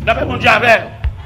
La paix, mon Dieu, avec.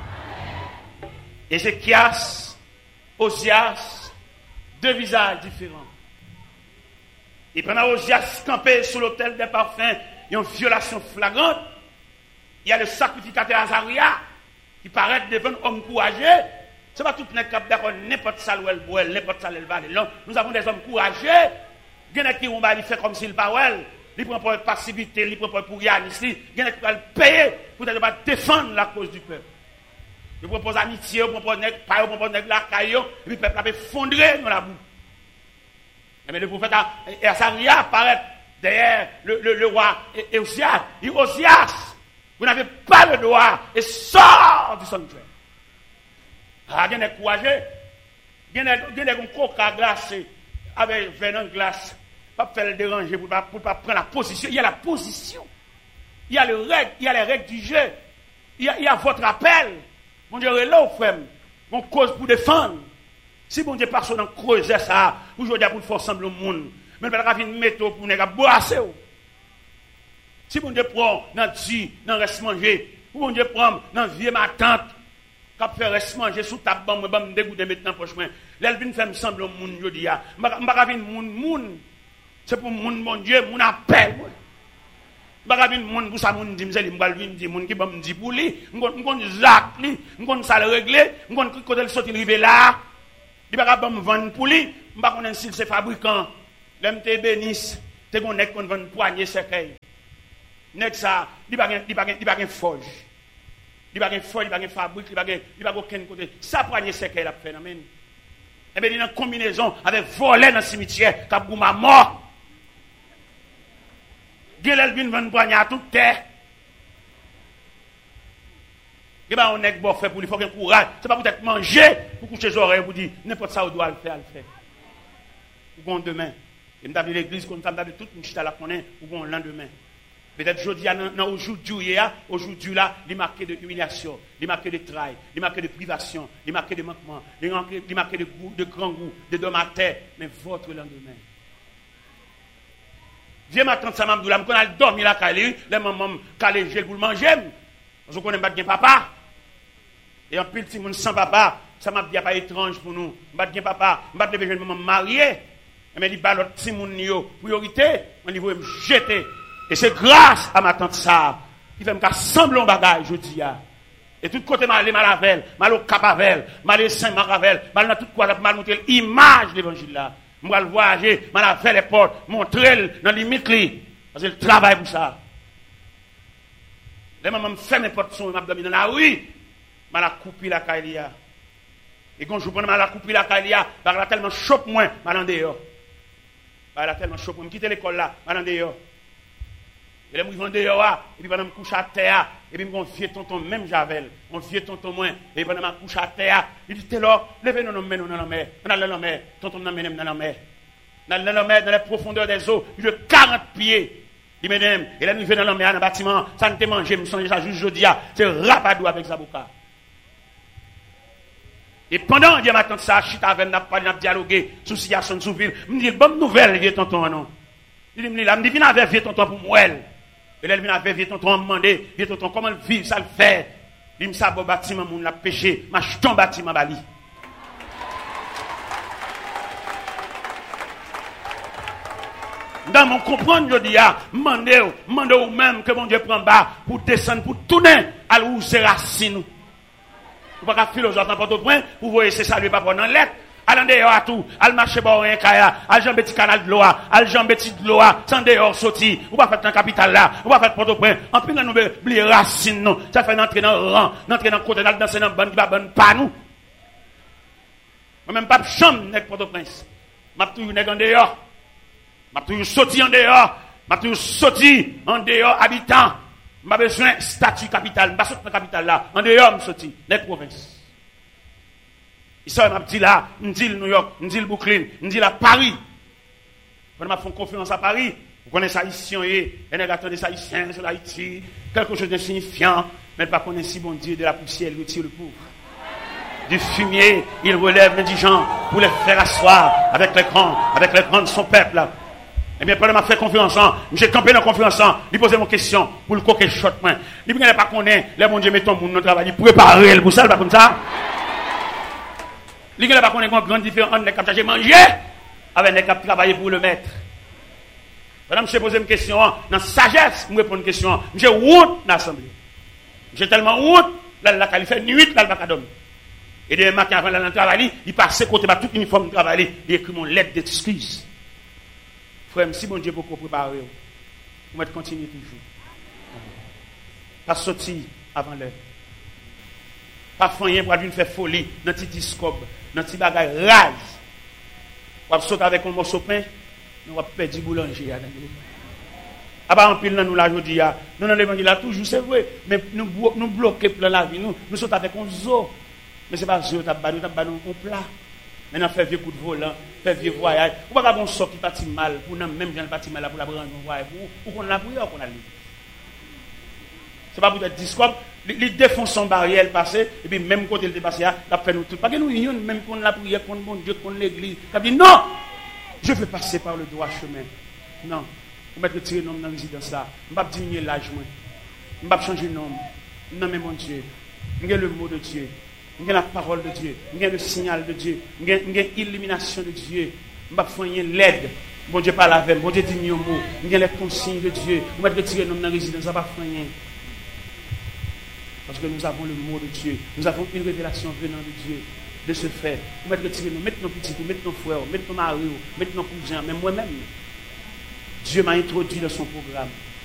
Ézéchias, Osias, deux visages différents. Et pendant Osias campé sur l'autel des parfums, il y a une violation flagrante. Il y a le sacrificateur Azaria qui paraît devant un homme courageux. Ce n'est pas tout le monde qui a d'accord n'importe ça où elle boit, n'importe ça où elle va. Non, nous avons des hommes courageux. Il y en a qui ont fait comme s'il parle. Il prend pour passivité, il prend pour Yann ici. Il y en a qui vont payer pour défendre la cause du peuple. Il propose amitié, il propose la caillou, et puis le peuple a effondré dans la boue. Mais le prophète Azaria apparaît derrière le roi Osias. Il dit Osias, vous n'avez pas le droit et sort du sanctuaire. Ah, il y a des courageux, il y a des coca glacés avec venin glace. Pas faire le déranger pour ne pas prendre la position. Il y a la position. Il y a les règles du jeu. Il y a votre appel. Mon Dieu, là, frère, mon cause pour défendre. Si mon Dieu passe dans creuser ça, aujourd'hui pour faire sembler au monde, mais il va venir mettre pour ne pas boire. Si mon Dieu prend dans le reste manger, ou mon Dieu prend dans vieux ma tante, qui fait reste manger sous ta bombe, je vais me dégoûter maintenant prochainement. Là, il vient faire sembler au monde aujourd'hui. Je ne vais pas venir monde. C'est pour mon Dieu, mon appel. Je ne vais pas venir monde pour ça, mon dit, je vais venir monde qui va me dire pour lui, je vais Jacques, je vais ça le régler, je vais quand il sortit arrivé là. Il ne va pas me vendre pour lui. Je ne vais pas connaître si c'est fabricant. L'homme te bénisse. Tu connais qu'on vend une poignée cercueil. Net ça, il ne va pas forge. Il ne va pas forge, il ne va pas fabrique, il ne va pas aucun côté. Ça poignée cercueil a fait. Amen. Et bien, il y a une combinaison avec voler dans le cimetière, qui a boum à mort. Il y a une vendre une poignée à toute terre. Et bien, on est bon fait pour lui, il faut qu'il y ait courage. Ce n'est pas peut-être manger pour coucher les oreilles, pour dire n'importe ça, on doit le faire, Ou bon demain. Et nous avons l'église, comme ça, nous avons toute une chita là qu'on est, ou bon lendemain. Peut-être aujourd'hui, là, il est marqué de humiliation, il est marqué de travail, il est marqué de privation, il est marqué de manquement, il est marqué de goût, de grand goût, de dom à terre, mais votre lendemain. Viens m'attendre ça, Mamdou, là, je connais dormir là, les mamans, calé, j'ai pour le manger. Je connais pas de papa. Et en plus, si mon sans papa, ça m'a dit pas étrange pour nous. Je ne papa, je ne vais pas me marier. Mais il dit, l'autre si mon priorité, on dit, me jeter. Et c'est grâce à ma tante ça, qui fait me sembler un bagage, je dis. Et tout côté, mal avec elle, mal au cap avec elle, mal au Saint-Maravel, mal dans tout quoi, mal montrer l'image de l'évangile là. Je vais le voyager, mal avec les portes, montrer dans les limites. Parce qu'il travaille pour ça. Les mamans me font n'importe son, m'a dans la rue, m'a la coupé la caïlia. Et quand je prends m'a la coupé la caïlia, parce qu'elle a tellement chope moins, m'a en dehors. Elle a tellement chope moins, quitte l'école là, m'a en dehors. Et là, je vais en dehors, et puis pendant que je couche à terre, et puis mon vieux tonton, même Javel, mon vieux tonton moins, et pendant que je couche à terre, il dit, t'es là, levez-nous dans la mer, dans la mer, tonton dans la mer, dans les profondeurs des eaux, il de 40 pieds. Il m'aime, et là, nous venons dans le bâtiment, ça ne te mange, je me sens déjà juste jeudi, c'est rapadou avec Zaboka. Et pendant, Dieu m'attend ça, chita avec, n'a pas dialogué, sous situation, sous ville, me dit, bonne nouvelle, vieux tonton, non. Il me dit, viens avec vieux tonton pour moi. Et là, il vient avec vieux tonton, me demander, vieux tonton, comment vivre, ça le fait. Il me dit, ça, bon bâtiment, mon l'a péché, ma jeton bâtiment, bali. Dans mon comprendre, je dis, demandez ou même que mon Dieu prend bas pour descendre, pour tourner à où c'est racine. Vous ne pouvez pas philosophe dans votre point, vous voyez, c'est ça, lui, pas prendre en lettre. Allez dehors à tout, allez marcher par un kaya, allez jambe petit canal de l'eau, allez jambe petit de l'eau, sans dehors sorti, ou pas faire dans capitale là, ou pas faire Port-au-Prince, en plus, nous oublier racine, non. Ça fait entrer dans le rang, entrer dans le côté, danser dans le ban, qui va bonne pas nous. Moi-même, pas chambre, n'est Port-au-Prince. M'a toujours n'est en dehors. M'a toujours sorti en dehors. M'a toujours sorti en dehors, habitant. M'a besoin de statut capital. M'a sorti dans la capitale là. En dehors, m'a sorti. Les provinces. Ici, m'a dit là, m'a dit New York, m'a dit Brooklyn, m'a dit là Paris. Quand m'a fait confiance à Paris, vous connaissez ça ici, et on attendez ça ici, sur Haïti, quelque chose d'insignifiant, mais pas connaître si bon Dieu de la poussière, il retire le pauvre. Du fumier, il relève l'indigent pour les faire asseoir avec les grands de son peuple. Eh bien, pendant que je fais conférence, j'ai campé dans la conférence, il posait mon question pour le coquet shot. Il ne pas connaître, les bon Dieu met ton monde dans le travail, il préparer pour ça, pas comme ça. Il ne pas connaître une grande différence entre les cap chargés manger avec les cap travailler pour le maître. Madame, je pose une question, dans sagesse, je réponds une question. J'ai honte dans l'assemblée. J'ai tellement honte, là, il fait nuit, là, il va pas dormir. Et demain matin, avant d'aller dans le travail, il passe côté par tout uniforme de travail, il écrit mon lettre d'excuse. Frère, si bon Dieu beaucoup préparer, vous mettez continuer toujours. Pas sortir avant l'heure. Pas faire pour venir faire folie dans petit discobe, dans petit bagage rase. Vous sauter avec un morceau de pain, nous va perdre du boulanger. Ah bah en pile nous la jodi a. Nous dans l'évangile là toujours c'est vrai, mais nous bloquer plein la vie, nous sautons avec un zoo. Mais c'est pas zoo, t'as battu un plat. Maintenant, faire vieux coup de volant, faire vieux voyage. Ou pas qu'on sort qui partit mal, pour nous même gens parti mal pour la prendre un voyage, ou qu'on la prière, qu'on a lu. C'est pas pour être discours, il défonce son barrière passé, et puis même quand il est passé, il a fait nous tout. Pas que nous unions, même qu'on la prière, qu'on bon Dieu, qu'on l'église. Il a dit non, je veux passer par le droit chemin. Non, on va retirer nom dans la résidence là. On va diminuer l'âge, on va changer de nom. Non, mais mon Dieu, il y a le mot de Dieu. Il y a la parole de Dieu, il y a le signal de Dieu, il y a l'illumination de Dieu. Je vais faire l'aide. Bon Dieu parle avec, bon Dieu dit mieux mot. Il y a les consignes de Dieu. On va retirer nos dans la résidence, ça va faire rien. Parce que nous avons le mot de Dieu. Nous avons une révélation venant de Dieu. De ce fait, on va retirer nous, mettre nos petits, mettre nos frères, mettre nos maris, mettre nos cousins, même moi-même. Dieu m'a introduit dans son programme.